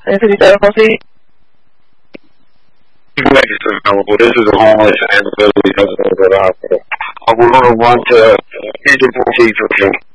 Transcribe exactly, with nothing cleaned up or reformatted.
Anthony Tennessee. Information available. This is a homeless and disability resident at the hospital. Uh, we're going to want to interview for you.